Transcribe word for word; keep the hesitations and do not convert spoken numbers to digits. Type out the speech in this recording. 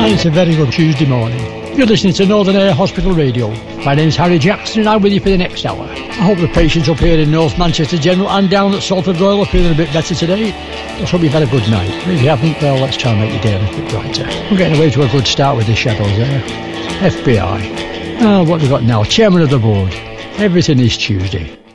And it's a very good Tuesday morning. You're listening to Northern Air Hospital Radio. My name's Harry Jackson and I'm with you for the next hour. I hope the patients up here in North Manchester General and down at Salford Royal are feeling a bit better today. Let's hope you've had a good night. And if you haven't, well, let's try and make your day a little bit brighter. We're getting away to a good start with the Shadows there. F B I. Ah, what have we got now? Chairman of the board. Everything is Tuesday.